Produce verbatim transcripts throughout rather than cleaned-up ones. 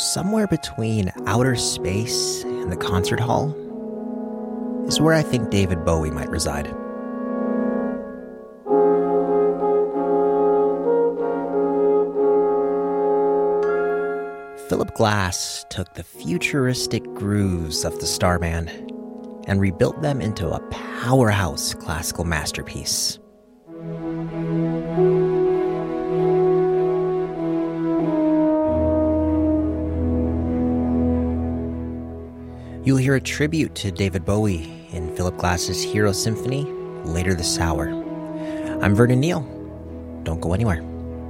somewhere between outer space and the concert hall is where I think David Bowie might reside. Philip Glass took the futuristic grooves of the Starman and rebuilt them into a powerhouse classical masterpiece. You'll hear a tribute to David Bowie in Philip Glass's Hero Symphony later this hour. I'm Vernon Neal. Don't go anywhere.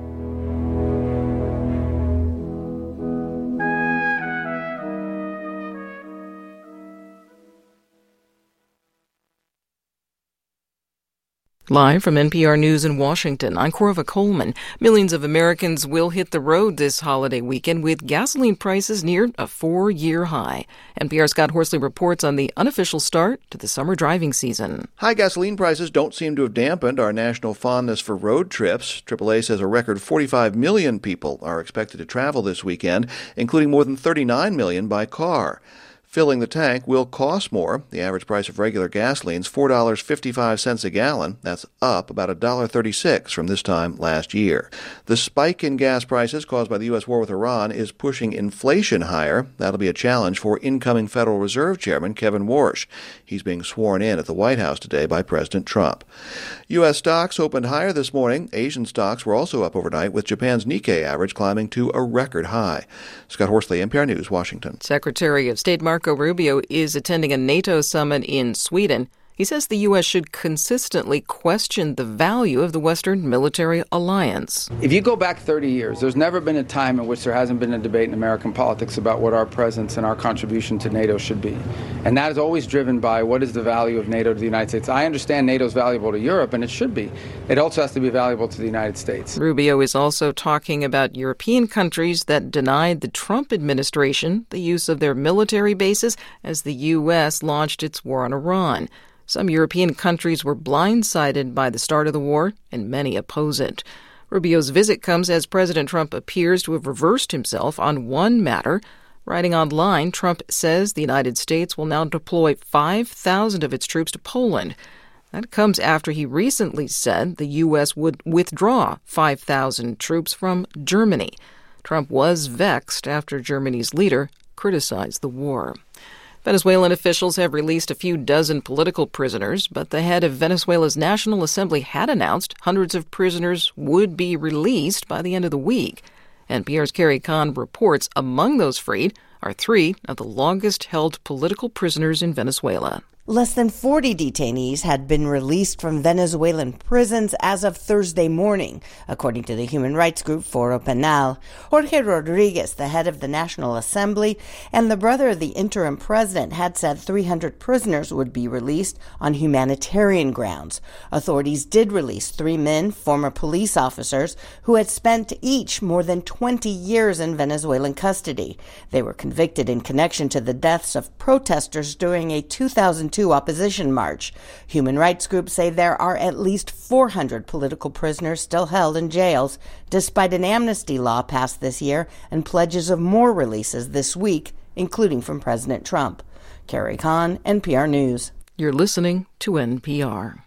Live from N P R News in Washington, I'm Corva Coleman. Millions of Americans will hit the road this holiday weekend with gasoline prices near a four-year high. N P R's Scott Horsley reports on the unofficial start to the summer driving season. High gasoline prices don't seem to have dampened our national fondness for road trips. triple A says a record forty-five million people are expected to travel this weekend, including more than thirty-nine million by car. Filling the tank will cost more. The average price of regular gasoline is four dollars and fifty-five cents a gallon. That's up about one dollar and thirty-six cents from this time last year. The spike in gas prices caused by the U S war with Iran is pushing inflation higher. That'll be a challenge for incoming Federal Reserve Chairman Kevin Warsh. He's being sworn in at the White House today by President Trump. U S stocks opened higher this morning. Asian stocks were also up overnight, with Japan's Nikkei average climbing to a record high. Scott Horsley, N P R News, Washington. Secretary of State Marco Rubio is attending a NATO summit in Sweden. He says the U S should consistently question the value of the Western military alliance. If you go back thirty years, there's never been a time in which there hasn't been a debate in American politics about what our presence and our contribution to NATO should be. And that is always driven by what is the value of NATO to the United States. I understand NATO is valuable to Europe, and it should be. It also has to be valuable to the United States. Rubio is also talking about European countries that denied the Trump administration the use of their military bases as the U S launched its war on Iran. Some European countries were blindsided by the start of the war, and many oppose it. Rubio's visit comes as President Trump appears to have reversed himself on one matter. Writing online, Trump says the United States will now deploy five thousand of its troops to Poland. That comes after he recently said the U S would withdraw five thousand troops from Germany. Trump was vexed after Germany's leader criticized the war. Venezuelan officials have released a few dozen political prisoners, but the head of Venezuela's National Assembly had announced hundreds of prisoners would be released by the end of the week. N P R's Carrie Kahn reports among those freed are three of the longest-held political prisoners in Venezuela. Less than forty detainees had been released from Venezuelan prisons as of Thursday morning, according to the human rights group Foro Penal. Jorge Rodriguez, the head of the National Assembly, and the brother of the interim president had said three hundred prisoners would be released on humanitarian grounds. Authorities did release three men, former police officers, who had spent each more than twenty years in Venezuelan custody. They were convicted in connection to the deaths of protesters during a two thousand two opposition march. Human rights groups say there are at least four hundred political prisoners still held in jails, despite an amnesty law passed this year and pledges of more releases this week, including from President Trump. Carrie Kahn, N P R News. You're listening to N P R.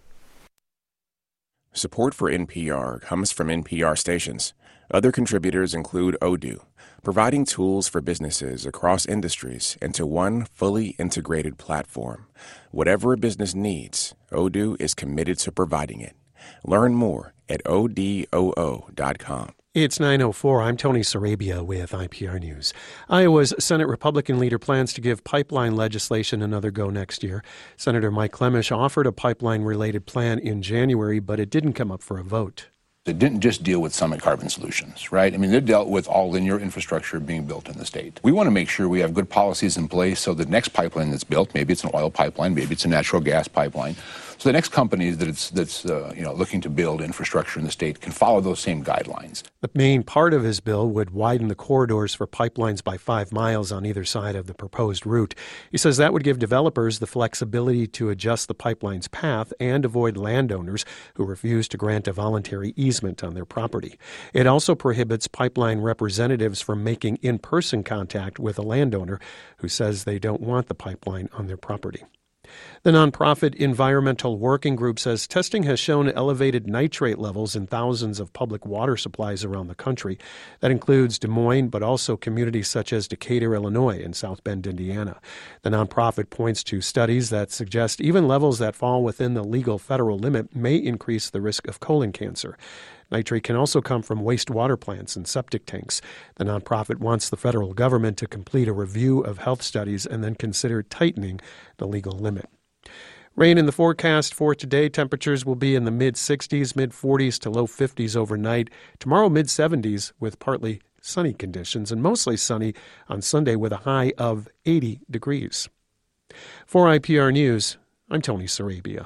Support for N P R comes from N P R stations. Other contributors include Odoo, providing tools for businesses across industries into one fully integrated platform. Whatever a business needs, Odoo is committed to providing it. Learn more at O D O O dot com. It's nine oh four. I'm Tony Sarabia with I P R News. Iowa's Senate Republican leader plans to give pipeline legislation another go next year. Senator Mike Clemish offered a pipeline-related plan in January, but it didn't come up for a vote. It didn't just deal with Summit Carbon Solutions, right? I mean, they dealt with all linear infrastructure being built in the state. We want to make sure we have good policies in place so the next pipeline that's built, maybe it's an oil pipeline, maybe it's a natural gas pipeline, So the next company that it's, that's uh, you know, looking to build infrastructure in the state can follow those same guidelines. The main part of his bill would widen the corridors for pipelines by five miles on either side of the proposed route. He says that would give developers the flexibility to adjust the pipeline's path and avoid landowners who refuse to grant a voluntary easement on their property. It also prohibits pipeline representatives from making in-person contact with a landowner who says they don't want the pipeline on their property. The nonprofit Environmental Working Group says testing has shown elevated nitrate levels in thousands of public water supplies around the country. That includes Des Moines, but also communities such as Decatur, Illinois, and South Bend, Indiana. The nonprofit points to studies that suggest even levels that fall within the legal federal limit may increase the risk of colon cancer. Nitrate can also come from wastewater plants and septic tanks. The nonprofit wants the federal government to complete a review of health studies and then consider tightening the legal limit. Rain in the forecast for today. Temperatures will be in the mid-sixties, mid-forties to low fifties overnight. Tomorrow, mid-seventies with partly sunny conditions, and mostly sunny on Sunday with a high of eighty degrees. For I P R News, I'm Tony Sarabia.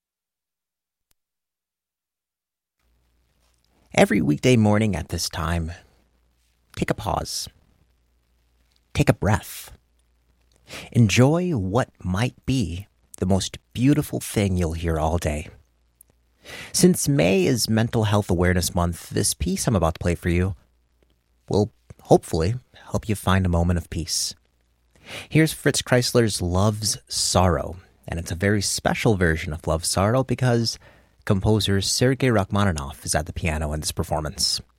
Every weekday morning at this time, take a pause. Take a breath. Enjoy what might be the most beautiful thing you'll hear all day. Since May is Mental Health Awareness Month, this piece I'm about to play for you will hopefully help you find a moment of peace. Here's Fritz Kreisler's Love's Sorrow, and it's a very special version of Love's Sorrow because composer Sergei Rachmaninoff is at the piano in this performance.